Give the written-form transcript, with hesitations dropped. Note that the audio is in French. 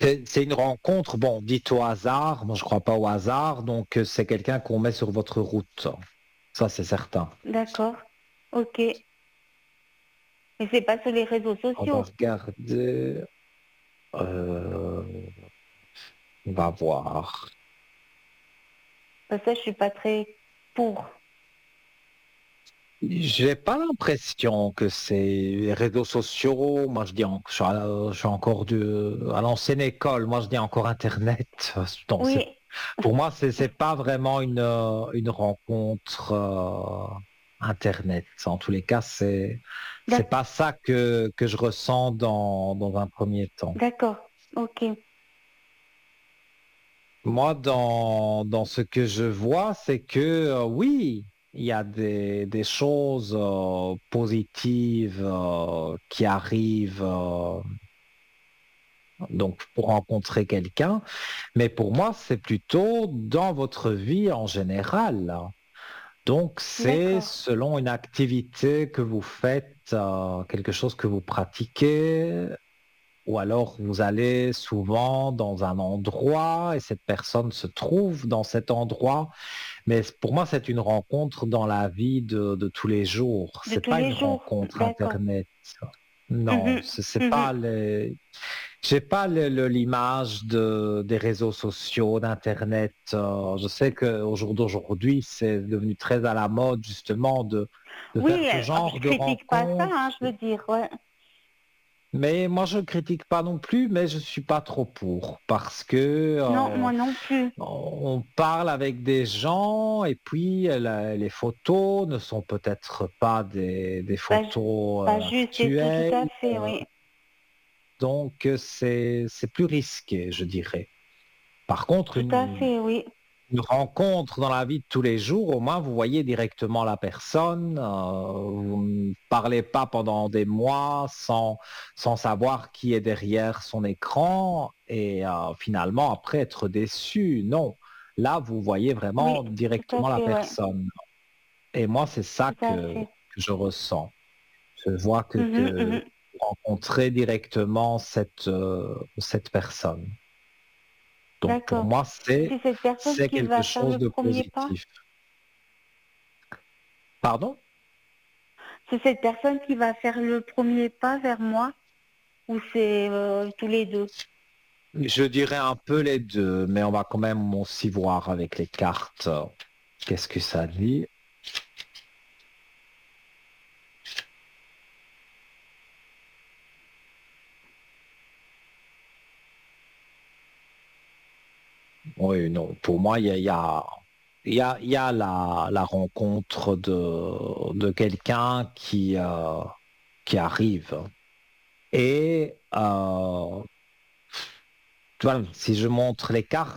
C'est une rencontre, bon, dites au hasard, moi je crois pas au hasard, donc c'est quelqu'un qu'on met sur votre route. Ça, c'est certain. D'accord. Ok. Mais c'est pas sur les réseaux On va sociaux. regarder. euh, on va voir. Ça, je suis pas très pour. J'ai pas l'impression que c'est les réseaux sociaux. Moi, je dis, je suis encore à l'ancienne école. Moi, je dis encore Internet. Non, Oui, pour moi, c'est pas vraiment une rencontre Internet. En tous les cas, c'est d'ac- pas ça que je ressens dans un premier temps. d'accord. Ok. Moi, dans ce que je vois, c'est que oui, il y a des choses positives qui arrivent donc pour rencontrer quelqu'un, mais pour moi, c'est plutôt dans votre vie en général. Donc, c'est D'accord. selon une activité que vous faites, quelque chose que vous pratiquez, ou alors vous allez souvent dans un endroit et cette personne se trouve dans cet endroit. Mais pour moi, c'est une rencontre dans la vie de tous les jours. De C'est tous pas une les jours. rencontre D'accord. Internet. Non, Mhm, c'est mhm. pas les. J'ai pas l'image des réseaux sociaux, d'Internet. Je sais qu'au jour d'aujourd'hui, c'est devenu très à la mode justement de faire Oui, ce je genre de critique pas ça, rencontres. hein, je veux dire. Ouais. Mais moi, je ne critique pas non plus, mais je suis pas trop pour parce que Non, moi non plus. on parle avec des gens et puis les photos ne sont peut-être pas des Pas, photos pas juste et tout actuelles, à fait, oui. donc c'est plus risqué, je dirais. Par contre, Tout à fait, oui. une rencontre dans la vie de tous les jours, au moins vous voyez directement la personne, vous ne parlez pas pendant des mois sans savoir qui est derrière son écran et finalement après être déçu. Non, là vous voyez Oui, vraiment tout à directement la fait, ouais. personne. Et moi c'est ça Tout à fait. que je ressens. Je vois Mhm, que mhm. vous rencontrez directement cette personne. Donc pour D'accord. moi Et c'est cette personne c'est qui quelque va faire chose le de premier pas? positif. Pardon? C'est cette personne qui va faire le premier pas vers moi ou c'est tous les deux? Je dirais un peu les deux, mais on va quand même aussi voir avec les cartes qu'est-ce que ça dit. Oui, non, pour moi, il y a la rencontre de quelqu'un qui arrive. Et voilà, si je montre les cartes,